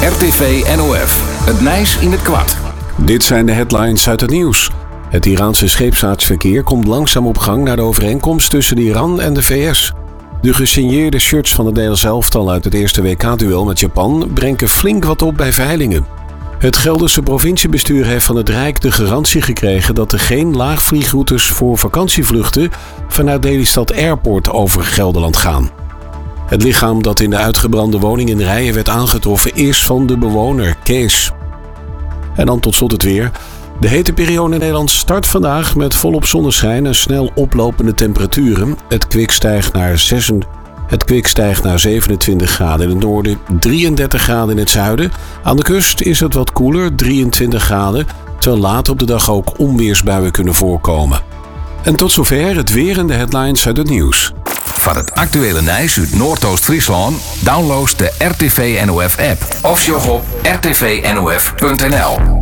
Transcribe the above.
RTV NOF. Het Nijs in het kwart. Dit zijn de headlines uit het nieuws. Het Iraanse scheepvaartverkeer komt langzaam op gang na de overeenkomst tussen Iran en de VS. De gesigneerde shirts van het Nederlands elftal uit het eerste WK-duel met Japan brengen flink wat op bij veilingen. Het Gelderse provinciebestuur heeft van het Rijk de garantie gekregen dat er geen laagvliegroutes voor vakantievluchten vanuit Lelystad Airport over Gelderland gaan. Het lichaam dat in de uitgebrande woning in Rijen werd aangetroffen is van de bewoner, Kees. En dan tot slot het weer. De hete periode in Nederland start vandaag met volop zonneschijn en snel oplopende temperaturen. Het kwik stijgt naar 27 graden in het noorden, 33 graden in het zuiden. Aan de kust is het wat koeler, 23 graden, terwijl later op de dag ook onweersbuien kunnen voorkomen. En tot zover het weer en de headlines uit het nieuws. Van het actuele Nijs uit Noordoost-Friesland download de RTV NOF app of jog op rtvnof.nl.